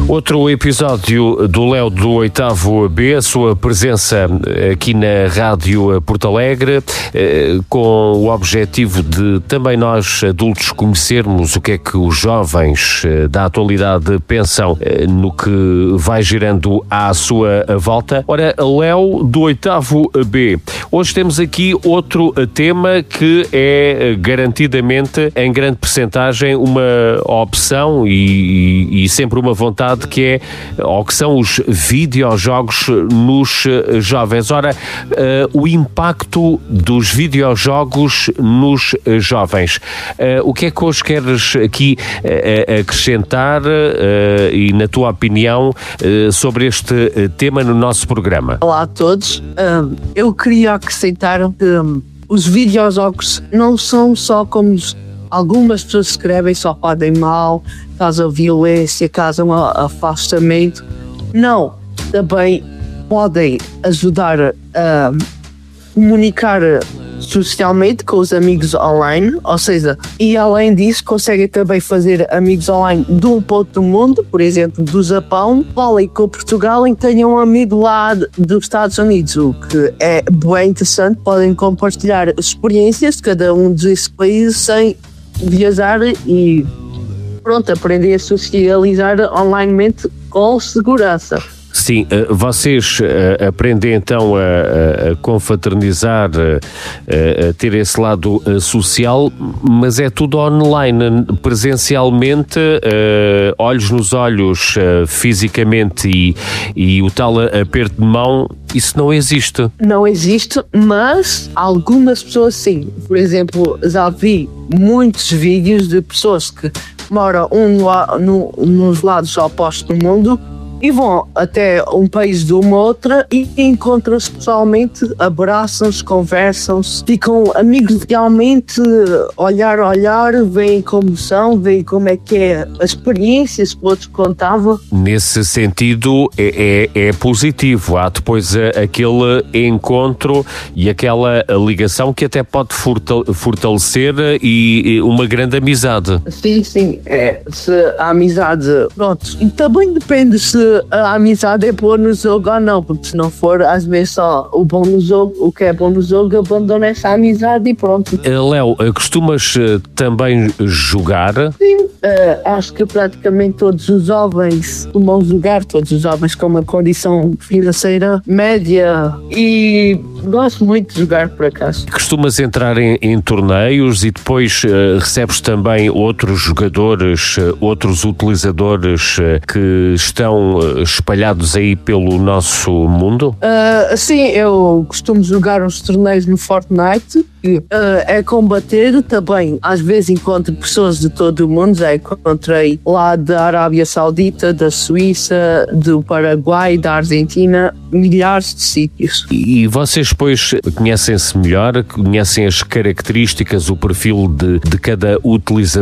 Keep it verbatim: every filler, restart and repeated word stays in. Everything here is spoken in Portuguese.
Outro episódio do Léo do oitavo B, a sua presença aqui na Rádio Porto Alegre, com o objetivo de também nós adultos conhecermos o que é que os jovens da atualidade pensam no que vai girando à sua volta. Ora, Léo do oitavo B, hoje temos aqui outro tema que é garantidamente em grande percentagem uma opção e, e, e sempre uma vontade, que é, ou que são os videojogos nos jovens. Ora, uh, o impacto dos videojogos nos jovens. Uh, o que é que hoje queres aqui uh, acrescentar uh, e, na tua opinião, uh, sobre este tema no nosso programa? Olá a todos. Um, eu queria acrescentar que um, os videojogos não são só como algumas pessoas escrevem, só podem mal, causam violência, causam afastamento. Não, também podem ajudar a comunicar socialmente com os amigos online, ou seja, e além disso conseguem também fazer amigos online de um ponto do mundo, por exemplo, do Japão, falem com Portugal e tenham um amigo lá dos Estados Unidos, o que é bem interessante. Podem compartilhar experiências de cada um desses países sem viajar e pronto, aprender a socializar onlinemente com segurança. Sim, vocês aprendem então a, a confraternizar, a, a ter esse lado social, mas é tudo online, presencialmente, olhos nos olhos, fisicamente, e, e o tal aperto de mão, isso não existe. Não existe, mas algumas pessoas sim. Por exemplo, já vi muitos vídeos de pessoas que moram um no, nos lados opostos do mundo e vão até um país de uma outra e encontram-se pessoalmente, abraçam-se, conversam-se, ficam amigos realmente, olhar a olhar, veem como são, veem como é que é a experiência que o outro contava. Nesse sentido é, é, é positivo, há depois aquele encontro e aquela ligação que até pode fortalecer e uma grande amizade. Sim, sim, é, se a amizade, pronto, e também depende se a amizade é boa no jogo ou não, porque se não for, às vezes só o bom no jogo, o que é bom no jogo, abandona essa amizade e pronto. Léo, costumas também jogar? Sim, uh, acho que praticamente todos os jovens costumam jogar, todos os jovens com uma condição financeira média, e gosto muito de jogar, por acaso. Costumas entrar em, em torneios e depois uh, recebes também outros jogadores, uh, outros utilizadores uh, que estão uh, espalhados aí pelo nosso mundo? Uh, sim, eu costumo jogar uns torneios no Fortnite. Uh, é combater também. Às vezes encontro pessoas de todo o mundo. Já encontrei lá da Arábia Saudita, da Suíça, do Paraguai, da Argentina, milhares de sítios. E vocês depois conhecem-se melhor, conhecem as características, o perfil de, de cada utilizador